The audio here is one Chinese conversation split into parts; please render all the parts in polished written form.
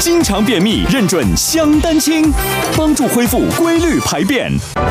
经常便秘认准香丹清，帮助恢复规律排便。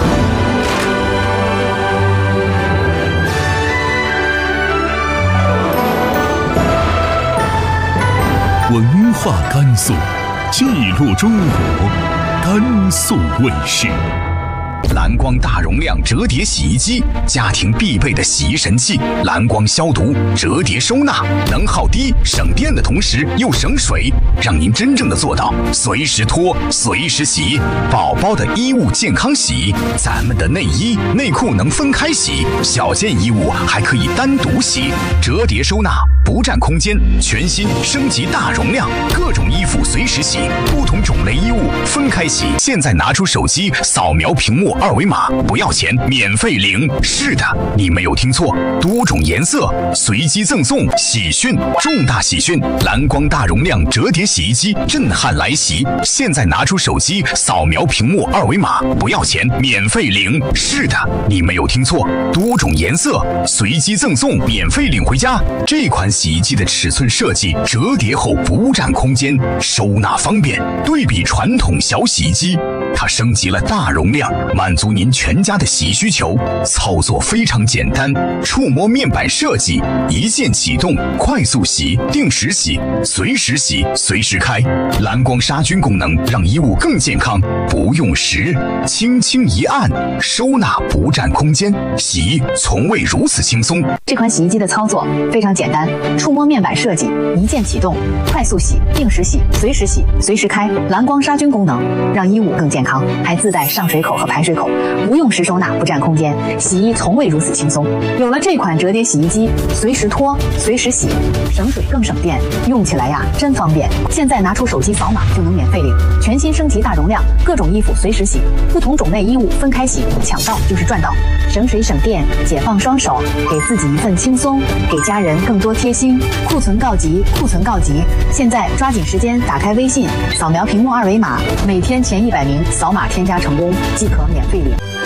文化甘肃，记录中国，甘肃卫视。 蓝光大容量折叠洗衣机，家庭必备的洗衣神器。蓝光消毒、折叠收纳，能耗低、省电的同时又省水，让您真正的做到随时脱、随时洗。宝宝的衣物健康洗，咱们的内衣内裤能分开洗，小件衣物还可以单独洗。折叠收纳，不占空间，全新升级大容量，各种衣服随时洗，不同种类衣物分开洗。现在拿出手机扫描屏幕二维码，不要钱，免费领。是的，你没有听错，多种颜色随机赠送喜讯，重大喜讯！蓝光大容量折叠洗衣机震撼来袭！现在拿出手机扫描屏幕二维码，不要钱，免费领。是的，你没有听错，多种颜色随机赠送，免费领回家。这款洗衣机的尺寸设计，折叠后不占空间，收纳方便。对比传统小洗衣机，它升级了大容量，满足您全家的洗需求。操作非常简单，触摸面板设计，一键启动，快速洗、定时洗、随时洗、随时开。蓝光杀菌功能让衣物更健康，不用时，轻轻一按，收纳不占空间，洗从未如此轻松。 这款洗衣机的操作非常简单，触摸面板设计，一键启动，快速洗、定时洗、随时洗、随时开。蓝光杀菌功能让衣物更健康，还自带上水口和排水口，不用时收纳，不占空间，洗衣从未如此轻松。有了这款折叠洗衣机，随时脱，随时洗，省水更省电，用起来呀真方便。现在拿出手机扫码就能免费领，全新升级大容量，各种衣服随时洗，不同种类衣物分开洗，抢到就是赚到，省水省电，解放双手，给自己一份轻松，给家人更多贴心。库存告急，库存告急！现在抓紧时间打开微信，扫描屏幕二维码，每天前100名扫码添加成功即可免费领。